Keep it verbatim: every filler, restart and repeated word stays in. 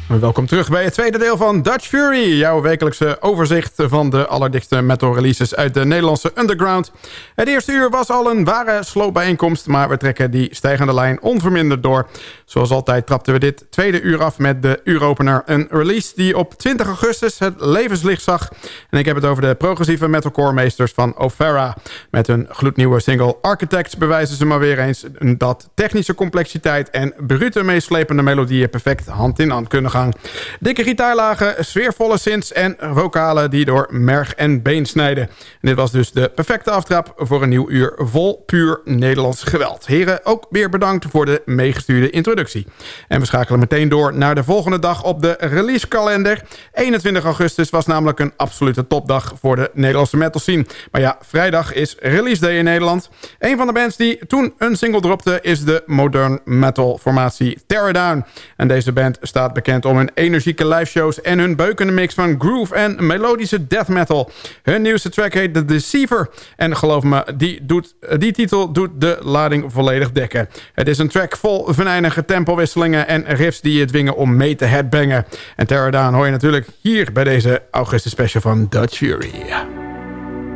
Welkom terug bij het tweede deel van Dutch Fury. Jouw wekelijkse overzicht van de allerdikste metal releases uit de Nederlandse underground. Het eerste uur was al een ware sloopbijeenkomst, maar we trekken die stijgende lijn onverminderd door. Zoals altijd trapten we dit tweede uur af met de uuropener. Een release die op twintig augustus het levenslicht zag. En ik heb het over de progressieve metalcore meesters van O'Fara. Met hun gloednieuwe single Architects bewijzen ze maar weer eens dat technische complexiteit en brute meeslepende melodieën perfect hand in hand kunnen gaan. Dikke gitaarlagen, sfeervolle synths en vocalen die door merg en been snijden. En dit was dus de perfecte aftrap voor een nieuw uur vol puur Nederlands geweld. Heren, ook weer bedankt voor de meegestuurde introductie. En we schakelen meteen door naar de volgende dag op de releasekalender. eenentwintig augustus was namelijk een absolute topdag voor de Nederlandse metal scene. Maar ja, vrijdag is Release Day in Nederland. Een van de bands die toen een single dropte is de modern metal formatie Tear It Down. En deze band staat bekend om hun energieke liveshows en hun beukende mix van groove en melodische death metal. Hun nieuwste track heet The Deceiver. En geloof me, die, doet, die titel doet de lading volledig dekken. Het is een track vol venijnige tempowisselingen en riffs die je dwingen om mee te headbangen. En Tear It Down hoor je natuurlijk hier bij deze augustus special van Dutch Fury.